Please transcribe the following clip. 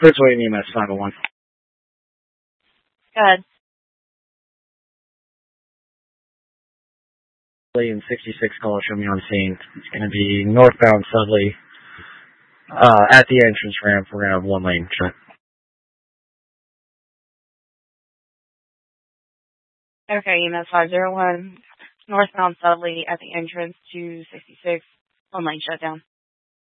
First Wayne EMS 501. Go ahead. And 66 call show me on scene. It's going to be northbound Sudley at the entrance ramp. We're going to have one lane shut. Okay, EMS 501, northbound Sudley at the entrance to 66, one lane shutdown.